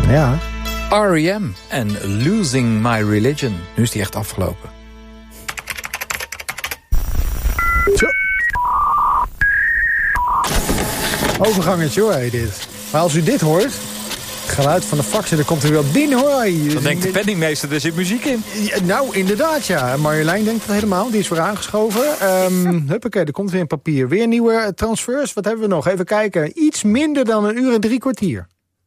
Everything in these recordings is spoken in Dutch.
Ja. R.E.M. en Losing My Religion. Nu is die echt afgelopen. Zo. Overgangetje hoor, dit. Maar als u dit hoort, het geluid van de faxen, dan komt er wel binnen hoor. Dan denkt de penningmeester, er zit muziek in. Ja, nou, inderdaad, ja. Marjolein denkt het helemaal. Die is weer aangeschoven. Huppakee, er komt weer een papier. Weer nieuwe transfers. Wat hebben we nog? Even kijken. Iets minder dan 1 uur en 3 kwartier.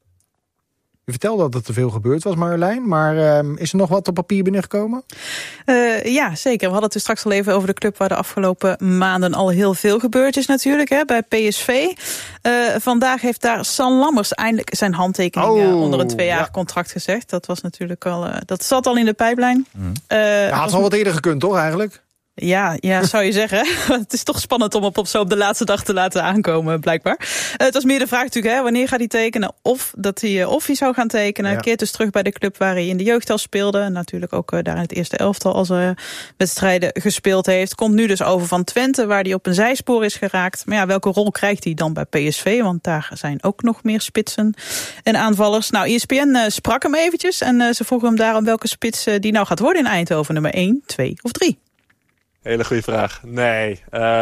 U vertelde dat er te veel gebeurd was, Marjolein. Maar is er nog wat op papier binnengekomen? Ja, zeker. We hadden het er straks al even over de club waar de afgelopen maanden al heel veel gebeurd is natuurlijk. Hè, bij PSV. Vandaag heeft daar San Lammers eindelijk zijn handtekening onder een 2-jarig contract gezegd. Dat was natuurlijk al, dat zat al in de pijplijn. Had al wat eerder gekund, toch eigenlijk? Ja, zou je zeggen. Het is toch spannend om op zo op de laatste dag te laten aankomen, blijkbaar. Het was meer de vraag natuurlijk, hè, wanneer gaat hij tekenen? Of hij zou gaan tekenen. Ja. Keert dus terug bij de club waar hij in de jeugd al speelde. En natuurlijk ook daar in het eerste elftal als wedstrijden gespeeld heeft. Komt nu dus over van Twente, waar hij op een zijspoor is geraakt. Maar ja, welke rol krijgt hij dan bij PSV? Want daar zijn ook nog meer spitsen en aanvallers. Nou, ESPN sprak hem eventjes. En ze vroegen hem daarom welke spits die nou gaat worden in Eindhoven. Nummer 1, 2 of 3? Hele goede vraag. Nee,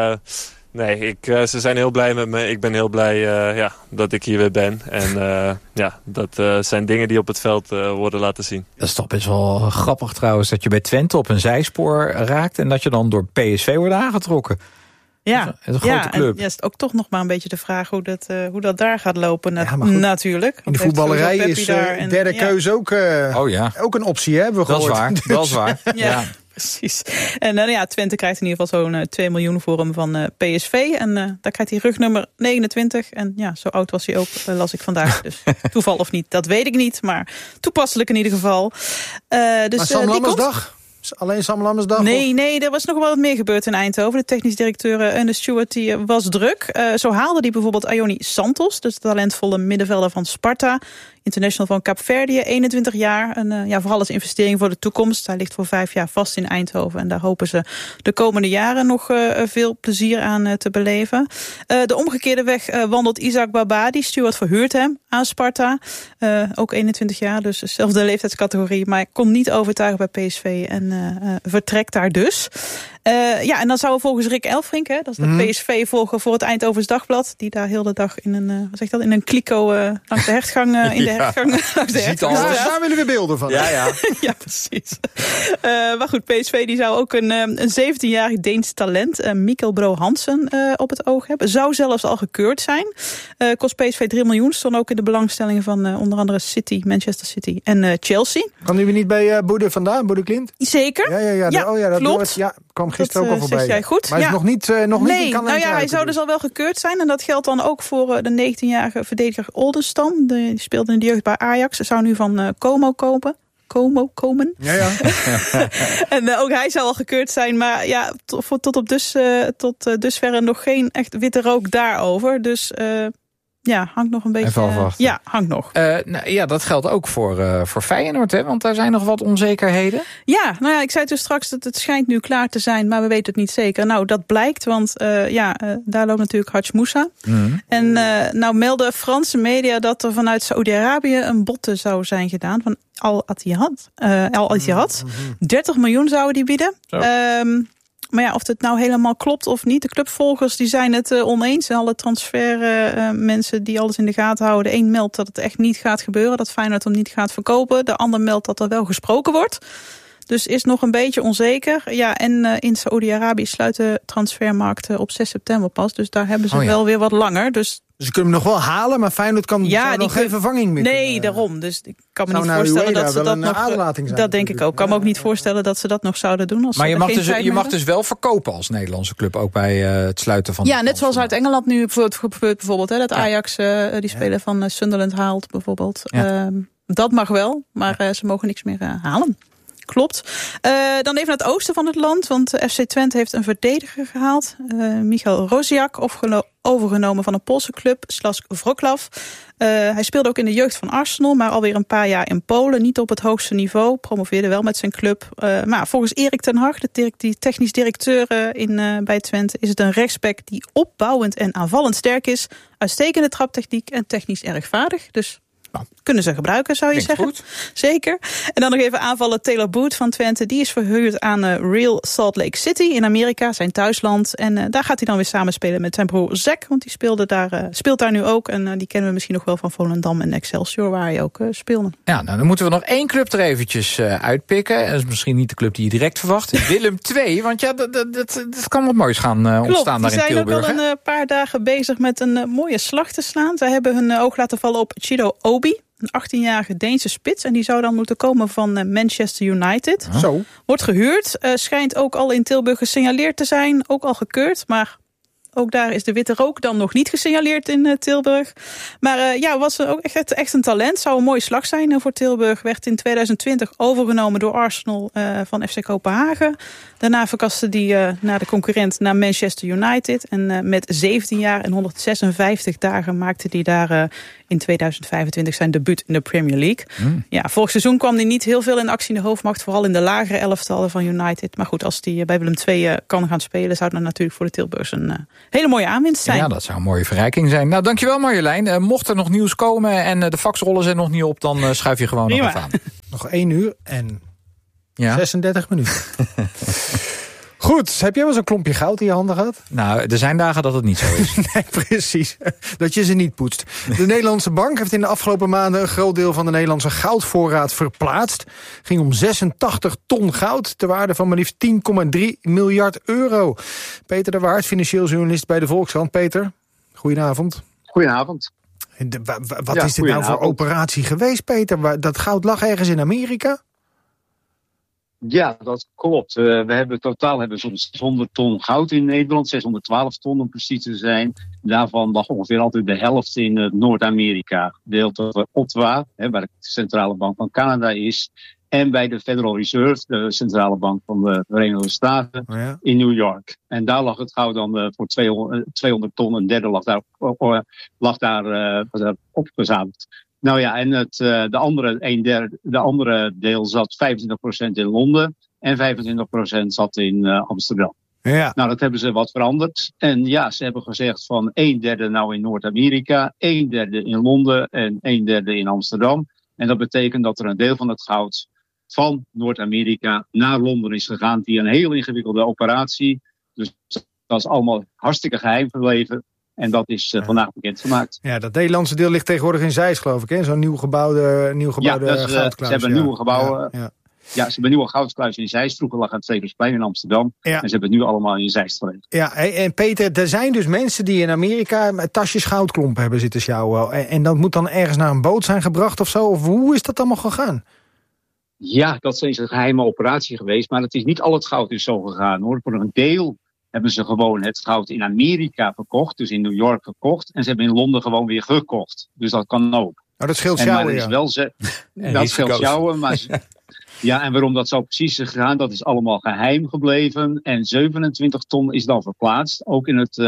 ze zijn heel blij met me. Ik ben heel blij dat ik hier weer ben. En dat zijn dingen die op het veld worden laten zien. Dat is toch best wel grappig trouwens, dat je bij Twente op een zijspoor raakt en dat je dan door PSV wordt aangetrokken. Ja, dat is een grote club. En is ook toch nog maar een beetje de vraag hoe dat daar gaat lopen natuurlijk. In de voetballerij is derde keuze ook een optie, hè, hebben we gehoord. Dat is waar. Ja. Precies. En Twente krijgt in ieder geval zo'n 2 miljoen voor hem van PSV. En daar krijgt hij rugnummer 29. En ja, zo oud was hij ook, las ik vandaag. Dus toeval of niet, dat weet ik niet. Maar toepasselijk in ieder geval. Dus, maar Sam Lammersdag? Alleen Sam Lammersdag? Nee, er was nog wel wat meer gebeurd in Eindhoven. De technisch directeur Ernest Stewart die was druk. Zo haalde hij bijvoorbeeld Ioni Santos, dus de talentvolle middenvelder van Sparta. International van Kaapverdië, 21 jaar. En vooral als investering voor de toekomst. Hij ligt voor 5 jaar vast in Eindhoven. En daar hopen ze de komende jaren nog veel plezier aan te beleven. De omgekeerde weg wandelt Isaac Babadi. Stewart verhuurt hem aan Sparta. Ook 21 jaar, dus dezelfde leeftijdscategorie. Maar komt niet overtuigen bij PSV en vertrekt daar dus. En dan zou volgens Rick Elfrink, dat is de PSV-volger voor het Eindhovens Dagblad, die daar heel de dag in een kliko langs de hertgang daar willen we beelden van. Ja, precies. Maar goed, PSV die zou ook een 17-jarig Deens talent, Mikkel Bro Hansen, op het oog hebben. Zou zelfs al gekeurd zijn. Kost PSV 3 miljoen, stond ook in de belangstellingen van onder andere City, Manchester City en Chelsea. Kwam u niet bij Boede vandaan, Boede Klint? Zeker. Ja, klopt. Kwam gisteren ook al voorbij. Jij goed? Maar is nog niet hij zou dus al wel gekeurd zijn. En dat geldt dan ook voor de 19-jarige verdediger Oldenstam. Die speelde in de jeugd bij Ajax. Ze zou nu van Como komen. Ja. En ook hij zou al gekeurd zijn. Maar ja, tot dusverre nog geen echt witte rook daarover. Dus hangt nog een beetje. Even afwachten. Ja, hangt nog. Dat geldt ook voor Feyenoord, hè? Want daar zijn nog wat onzekerheden. Ja, ik zei dus straks dat het schijnt nu klaar te zijn, maar we weten het niet zeker. Nou, dat blijkt, want daar loopt natuurlijk Hadj Moussa. En melden Franse media dat er vanuit Saoedi-Arabië een bod zou zijn gedaan van Al Ittihad. 30 miljoen zouden die bieden. Maar ja, of het nou helemaal klopt of niet. De clubvolgers die zijn het oneens. En alle transfermensen die alles in de gaten houden. De een meldt dat het echt niet gaat gebeuren. Dat Feyenoord hem niet gaat verkopen. De ander meldt dat er wel gesproken wordt. Dus is nog een beetje onzeker. Ja, en in Saoedi-Arabië sluit de transfermarkt op 6 september pas. Dus daar hebben ze wel weer wat langer. Dus ze kunnen hem nog wel halen, maar Feyenoord kan nog geen vervanging meer. Nee, daarom. Dus ik kan me niet voorstellen dat ze dat nog. Dat denk ik ook. Ik kan me ook niet voorstellen dat ze dat nog zouden doen. Maar je mag dus wel verkopen als Nederlandse club, ook bij het sluiten van. Ja, net zoals uit Engeland nu gebeurt bijvoorbeeld. Dat Ajax die speler van Sunderland haalt bijvoorbeeld. Ja. Dat mag wel, maar ze mogen niks meer halen. Klopt. Dan even naar het oosten van het land, want FC Twente heeft een verdediger gehaald. Michal Roziak, overgenomen van een Poolse club, Śląsk Wrocław. Hij speelde ook in de jeugd van Arsenal, maar alweer een paar jaar in Polen. Niet op het hoogste niveau, promoveerde wel met zijn club. Maar volgens Erik ten Hag, de technisch directeur bij Twente, is het een rechtsback die opbouwend en aanvallend sterk is. Uitstekende traptechniek en technisch erg vaardig. Dus kunnen ze gebruiken, zou je zeggen. Goed. Zeker. En dan nog even aanvallen Taylor Booth van Twente. Die is verhuurd aan Real Salt Lake City in Amerika, zijn thuisland. En daar gaat hij dan weer samenspelen met zijn broer Zack. Want die speelt daar nu ook. En die kennen we misschien nog wel van Volendam en Excelsior, waar hij ook speelde. Ja, nou, dan moeten we nog 1 club er eventjes uitpikken. Dat is misschien niet de club die je direct verwacht. Willem II, want ja, dat kan wat moois gaan ontstaan daar in Tilburg. Klopt, die zijn ook al een paar dagen bezig met een mooie slag te slaan. Zij hebben hun oog laten vallen op Chido Obi, een 18-jarige Deense spits. En die zou dan moeten komen van Manchester United. Zo. Wordt gehuurd. Schijnt ook al in Tilburg gesignaleerd te zijn. Ook al gekeurd. Maar ook daar is de witte rook dan nog niet gesignaleerd in Tilburg. Maar was ook echt een talent. Zou een mooie slag zijn voor Tilburg. Werd in 2020 overgenomen door Arsenal van FC Kopenhagen. Daarna verkaste die naar de concurrent naar Manchester United. En met 17 jaar en 156 dagen maakte hij daar in 2025 zijn debuut in de Premier League. Ja, vorig seizoen kwam hij niet heel veel in actie in de hoofdmacht. Vooral in de lagere elftallen van United. Maar goed, als hij bij Willem II kan gaan spelen, zou dat natuurlijk voor de Tilburgers een hele mooie aanwinst zijn. Ja, dat zou een mooie verrijking zijn. Nou, dankjewel Marjolein. Mocht er nog nieuws komen en de faxrollen zijn nog niet op, dan schuif je gewoon nog even aan. Nog 1 uur en 36 minuten. Goed, heb jij wel zo'n klompje goud in je handen gehad? Nou, er zijn dagen dat het niet zo is. Nee, precies. Dat je ze niet poetst. De Nederlandse Bank heeft in de afgelopen maanden een groot deel van de Nederlandse goudvoorraad verplaatst. Het ging om 86 ton goud, ter waarde van maar liefst 10,3 miljard euro. Peter de Waard, financieel journalist bij de Volkskrant. Peter, goedenavond. Goedenavond. Wat is dit nou voor operatie geweest, Peter? Dat goud lag ergens in Amerika? Ja, dat klopt. We hebben zo'n 600 ton goud in Nederland. 612 ton om precies te zijn. Daarvan lag ongeveer altijd de helft in Noord-Amerika. Deelt over Ottawa, waar de centrale bank van Canada is. En bij de Federal Reserve, de centrale bank van de Verenigde Staten, in New York. En daar lag het goud dan voor 200 ton. Een derde lag daar opgezameld. Nou ja, en de andere deel zat 25% in Londen en 25% zat in Amsterdam. Ja. Nou, dat hebben ze wat veranderd. En ja, ze hebben gezegd van 1/3 nou in Noord-Amerika, 1/3 in Londen en 1/3 in Amsterdam. En dat betekent dat er een deel van het goud van Noord-Amerika naar Londen is gegaan via een heel ingewikkelde operatie. Dus dat is allemaal hartstikke geheim gebleven. En dat is vandaag bekendgemaakt. Ja, dat Nederlandse deel ligt tegenwoordig in Zeist, geloof ik, hè? Zo'n nieuw gebouwde goudkluis. Ze hebben nieuwe gebouwen. Ja, ze hebben een nieuwe goudkluis in Zeist. Vroeger lag het Tegersplein in Amsterdam. Ja. En ze hebben het nu allemaal in Zeist gelegd. Ja, en Peter, er zijn dus mensen die in Amerika tasjes goudklompen hebben zitten sjouwen. En dat moet dan ergens naar een boot zijn gebracht of zo? Of hoe is dat allemaal gegaan? Ja, dat is een geheime operatie geweest. Maar het is niet al het goud is zo gegaan, hoor. Voor een deel hebben ze gewoon het goud in Amerika verkocht. Dus in New York verkocht. En ze hebben in Londen gewoon weer gekocht. Dus dat kan ook. Oh, dat scheelt sjouwen, ja. Dat scheelt sjouwen, maar ja, en waarom dat zo precies is gegaan, dat is allemaal geheim gebleven. En 27 ton is dan verplaatst. Ook in het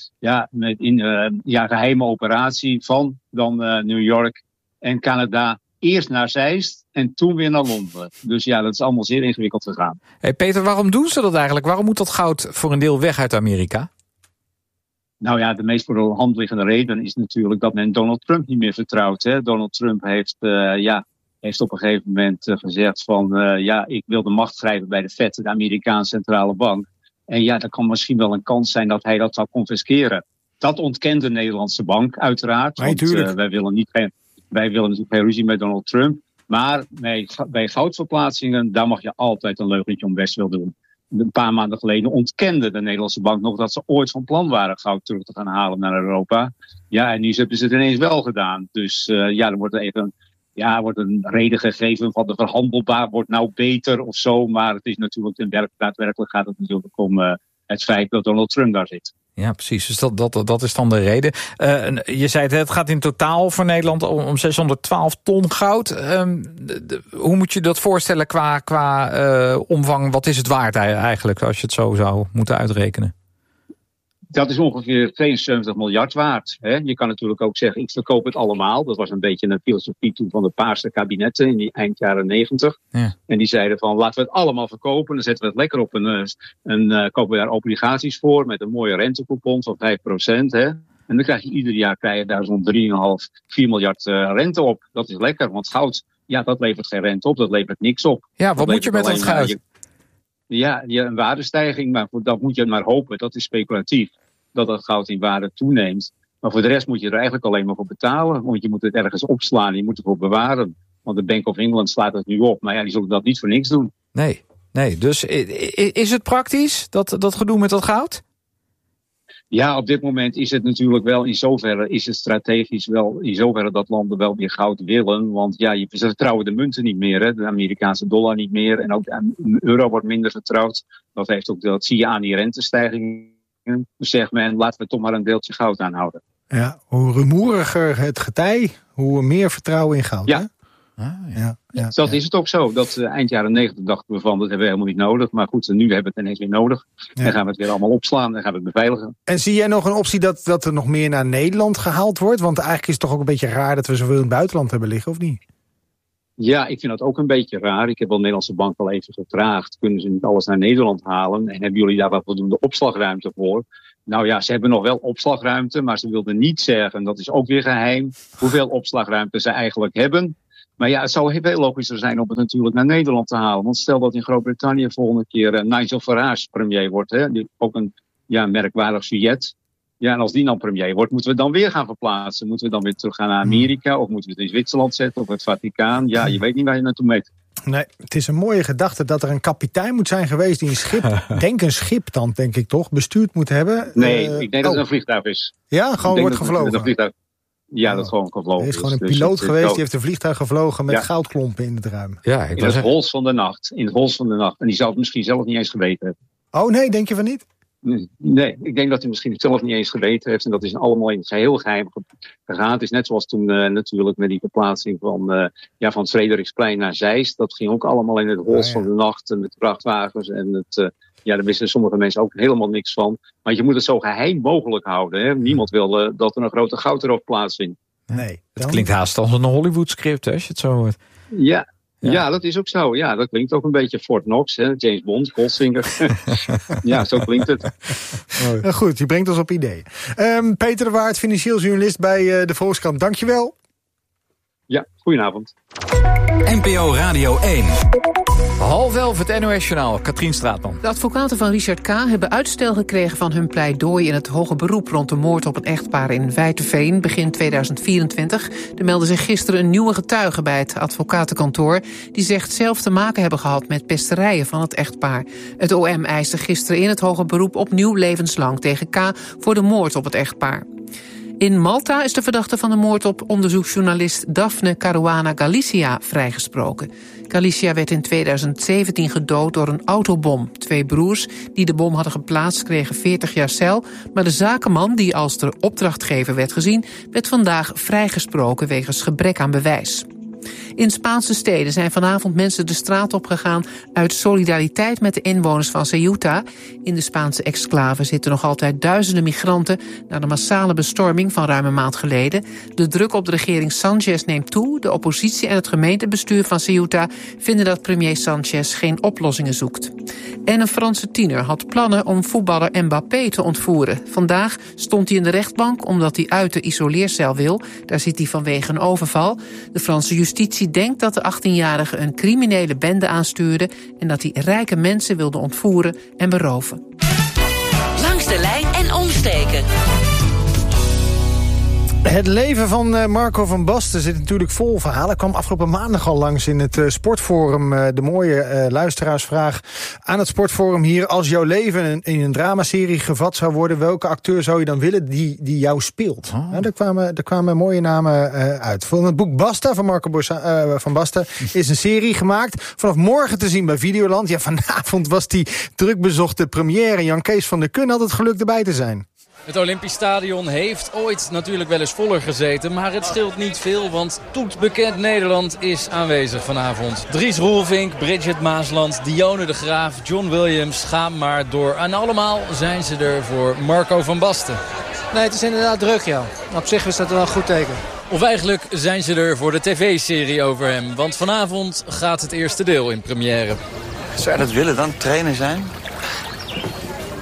geheime operatie van dan New York en Canada. Eerst naar Zeist en toen weer naar Londen. Dus ja, dat is allemaal zeer ingewikkeld gegaan. Hey Peter, waarom doen ze dat eigenlijk? Waarom moet dat goud voor een deel weg uit Amerika? Nou ja, de meest voor de hand liggende reden is natuurlijk dat men Donald Trump niet meer vertrouwt. Hè? Donald Trump heeft op een gegeven moment gezegd van ik wil de macht grijpen bij de Fed, de Amerikaanse centrale bank. En ja, er kan misschien wel een kans zijn dat hij dat zou confisceren. Dat ontkent de Nederlandse bank uiteraard. Nee, want wij willen natuurlijk geen ruzie met Donald Trump. Maar bij goudverplaatsingen, daar mag je altijd een leugentje om best wel doen. Een paar maanden geleden ontkende de Nederlandse bank nog dat ze ooit van plan waren goud terug te gaan halen naar Europa. Ja, en nu hebben ze het ineens wel gedaan. Dus er wordt even wordt een reden gegeven van de verhandelbaar wordt nou beter of zo. Maar het is natuurlijk daadwerkelijk gaat het natuurlijk om het feit dat Donald Trump daar zit. Ja, precies. Dus dat is dan de reden. Je zei het gaat in totaal voor Nederland om 612 ton goud. Hoe moet je dat voorstellen qua omvang? Wat is het waard eigenlijk, als je het zo zou moeten uitrekenen? Dat is ongeveer 72 miljard waard. Hè? Je kan natuurlijk ook zeggen, ik verkoop het allemaal. Dat was een beetje een filosofie toen van de Paarse kabinetten in die eind jaren 90. Ja. En die zeiden van, laten we het allemaal verkopen. Dan zetten we het lekker op kopen we daar obligaties voor met een mooie rentecoupon van 5%. Hè? En dan krijg je ieder jaar daar zo'n 3,5-4 miljard rente op. Dat is lekker, want goud, dat levert geen rente op, dat levert niks op. Ja, wat moet je met dat goud? Een waardestijging, maar dat moet je maar hopen. Dat is speculatief, dat goud in waarde toeneemt. Maar voor de rest moet je er eigenlijk alleen maar voor betalen. Want je moet het ergens opslaan, je moet ervoor bewaren. Want de Bank of England slaat het nu op. Maar die zullen dat niet voor niks doen. Nee. Dus is het praktisch, dat gedoe met dat goud? Ja, op dit moment is het natuurlijk wel in zoverre, is het strategisch wel in zoverre dat landen wel weer goud willen. Want ze vertrouwen de munten niet meer, hè? De Amerikaanse dollar niet meer. En ook de euro wordt minder vertrouwd. Dat zie je aan die rentestijgingen. Dus zegt men, laten we toch maar een deeltje goud aanhouden. Ja, hoe rumoeriger het getij, hoe meer vertrouwen in goud. Ja. Hè? Dat is het ook zo. Dat eind jaren 90 dachten we van, dat hebben we helemaal niet nodig. Maar goed, nu hebben we het ineens weer nodig. Ja. Dan gaan we het weer allemaal opslaan, dan gaan we het beveiligen. En zie jij nog een optie dat er nog meer naar Nederland gehaald wordt? Want eigenlijk is het toch ook een beetje raar dat we zoveel in het buitenland hebben liggen, of niet? Ja, ik vind dat ook een beetje raar. Ik heb wel de Nederlandse bank wel even gevraagd. Kunnen ze niet alles naar Nederland halen? En hebben jullie daar wat voldoende opslagruimte voor? Nou ja, ze hebben nog wel opslagruimte, maar ze wilden niet zeggen, dat is ook weer geheim, hoeveel opslagruimte ze eigenlijk hebben. Maar ja, het zou heel logischer zijn om het natuurlijk naar Nederland te halen. Want stel dat in Groot-Brittannië volgende keer Nigel Farage premier wordt. Hè? Die, ook een merkwaardig sujet. Ja, en als die dan premier wordt, moeten we dan weer gaan verplaatsen. Moeten we dan weer terug gaan naar Amerika? Of moeten we het in Zwitserland zetten? Of het Vaticaan? Ja, je weet niet waar je naartoe meet. Nee, het is een mooie gedachte dat er een kapitein moet zijn geweest die een schip, een schip dan, denk ik toch, bestuurd moet hebben. Nee, ik denk dat het een vliegtuig is. Ja, gewoon wordt gevlogen. Ja, dat is gewoon gevlogen. Er is gewoon een piloot geweest, die heeft een vliegtuig gevlogen met goudklompen in het ruim. Ja, in het hols van de nacht. En die zou het misschien zelf niet eens geweten hebben. Oh nee, denk je van niet? Nee, ik denk dat hij misschien zelf niet eens geweten heeft. En dat is allemaal in het geheel geheim gegaan. Het is net zoals toen natuurlijk met die verplaatsing van het Frederiksplein naar Zeist. Dat ging ook allemaal in het hols van de nacht met vrachtwagens. En daar wisten sommige mensen ook helemaal niks van. Maar je moet het zo geheim mogelijk houden. Hè? Niemand wil dat er een grote goudenroof plaatsvindt. Nee. Het klinkt haast als een Hollywood script, hè, als je het zo hoort. Ja, dat is ook zo. Ja, dat klinkt ook een beetje Fort Knox, hè? James Bond, Goldfinger. Ja, zo klinkt het. Goed, je brengt ons op ideeën. Peter de Waard, financieel journalist bij de Volkskrant. Dankjewel. Ja, goedenavond. NPO Radio 1. 10:30 het NOS-journaal. Katrien Straatman. De advocaten van Richard K. hebben uitstel gekregen van hun pleidooi in het hoge beroep rond de moord op een echtpaar in Wijteveen begin 2024. Er meldde zich gisteren een nieuwe getuige bij het advocatenkantoor die zegt zelf te maken hebben gehad met pesterijen van het echtpaar. Het OM eiste gisteren in het hoge beroep opnieuw levenslang tegen K. voor de moord op het echtpaar. In Malta is de verdachte van de moord op onderzoeksjournalist Daphne Caruana Galizia vrijgesproken. Galizia werd in 2017 gedood door een autobom. 2 broers die de bom hadden geplaatst kregen 40 jaar cel, maar de zakenman die als de opdrachtgever werd gezien, werd vandaag vrijgesproken wegens gebrek aan bewijs. In Spaanse steden zijn vanavond mensen de straat opgegaan uit solidariteit met de inwoners van Ceuta. In de Spaanse exclave zitten nog altijd duizenden migranten na de massale bestorming van ruim een maand geleden. De druk op de regering Sanchez neemt toe. De oppositie en het gemeentebestuur van Ceuta vinden dat premier Sanchez geen oplossingen zoekt. En een Franse tiener had plannen om voetballer Mbappé te ontvoeren. Vandaag stond hij in de rechtbank omdat hij uit de isoleercel wil. Daar zit hij vanwege een overval. De Franse justitie denkt dat de 18-jarige een criminele bende aanstuurde en dat hij rijke mensen wilde ontvoeren en beroven. Langs de lijn en omsteken. Het leven van Marco van Basten zit natuurlijk vol verhalen. Kwam afgelopen maandag al langs in het Sportforum. De mooie luisteraarsvraag aan het Sportforum hier. Als jouw leven in een dramaserie gevat zou worden, welke acteur zou je dan willen die jou speelt? Er kwamen mooie namen uit. Van het boek Basta van Marco van Basten is een serie gemaakt. Vanaf morgen te zien bij Videoland. Ja, vanavond was die drukbezochte première. Jan Kees van der Kun had het geluk erbij te zijn. Het Olympisch Stadion heeft ooit natuurlijk wel eens voller gezeten. Maar het scheelt niet veel, want toetbekend Nederland is aanwezig vanavond. Dries Roelvink, Bridget Maasland, Dione de Graaf, John Williams. Ga maar door. En allemaal zijn ze er voor Marco van Basten. Nee, het is inderdaad druk, ja. Op zich is dat wel een goed teken. Of eigenlijk zijn ze er voor de tv-serie over hem. Want vanavond gaat het eerste deel in première. Zou je dat willen dan, trainer zijn?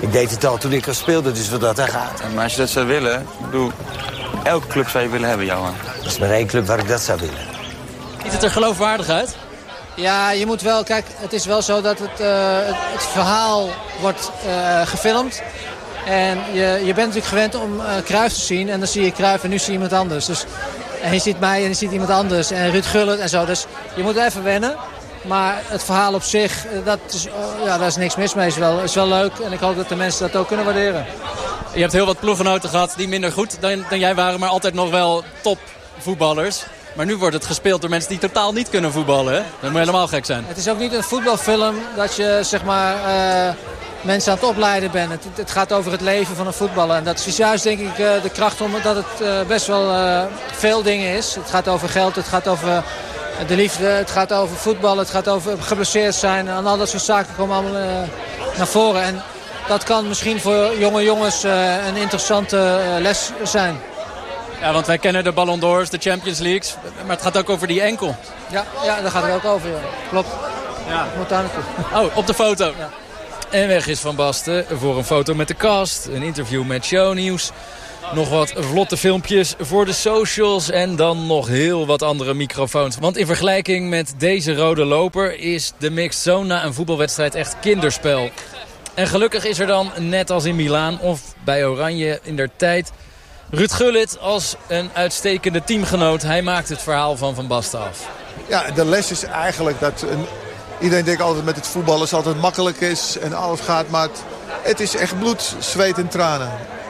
Ik deed het al toen ik al speelde, dus wat dat gaat. Maar als je dat zou willen, ik bedoel, elke club zou je willen hebben, Johan. Er is maar één club waar ik dat zou willen. Ziet het er geloofwaardig uit? Ja, je moet wel... Kijk, het is wel zo dat het verhaal wordt gefilmd. En je bent natuurlijk gewend om Cruijff te zien. En dan zie je Cruijff en nu zie je iemand anders. Dus, en je ziet mij en je ziet iemand anders. En Ruud Gullit en zo. Dus je moet even wennen. Maar het verhaal op zich, daar is niks mis mee. Is wel leuk. En ik hoop dat de mensen dat ook kunnen waarderen. Je hebt heel wat ploeggenoten gehad die minder goed dan jij waren. Maar altijd nog wel topvoetballers. Maar nu wordt het gespeeld door mensen die totaal niet kunnen voetballen. Hè? Dat moet helemaal gek zijn. Het is ook niet een voetbalfilm dat je zeg maar mensen aan het opleiden bent. Het gaat over het leven van een voetballer. En dat is juist denk ik de kracht omdat het best wel veel dingen is. Het gaat over geld, het gaat over de liefde, het gaat over voetballen, het gaat over geblesseerd zijn. En al dat soort zaken komen allemaal naar voren. En dat kan misschien voor jonge jongens een interessante les zijn. Ja, want wij kennen de Ballon d'Ors, de Champions Leagues. Maar het gaat ook over die enkel. Ja, daar gaat het ook over. Ja. Klopt. Ja. Moet daar naartoe. Oh, op de foto. Ja. En weg is Van Basten voor een foto met de cast. Een interview met Shownieuws. Nog wat vlotte filmpjes voor de socials. En dan nog heel wat andere microfoons. Want in vergelijking met deze rode loper is de mixed zone na een voetbalwedstrijd echt kinderspel. En gelukkig is er dan, net als in Milaan of bij Oranje in der tijd, Ruud Gullit als een uitstekende teamgenoot. Hij maakt het verhaal van Van Basten af. Ja, de les is eigenlijk dat iedereen denkt altijd met het voetballen is altijd makkelijk is en alles gaat. Maar het is echt bloed, zweet en tranen.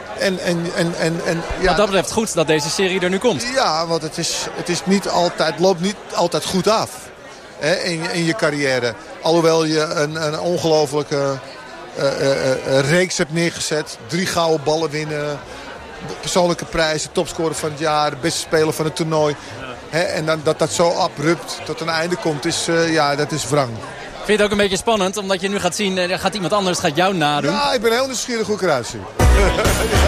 Ja. Wat dat betreft goed dat deze serie er nu komt. Ja, want het loopt niet altijd goed af in je carrière. Alhoewel je een ongelofelijke reeks hebt neergezet. 3 gouden ballen winnen. Persoonlijke prijzen, topscorer van het jaar, de beste speler van het toernooi. En dan dat zo abrupt tot een einde komt, dat is wrang. Vind je het ook een beetje spannend, omdat je nu gaat zien, gaat iemand anders gaat jou nadoen? Ja, ik ben heel nieuwsgierig hoe ik eruit zie.